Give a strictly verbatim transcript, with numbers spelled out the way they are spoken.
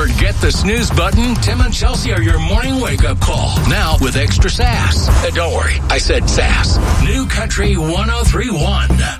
Forget the snooze button. Tim and Chelsea are your morning wake-up call. Now with extra sass. Uh, don't worry, I said sass. New Country one oh three point one.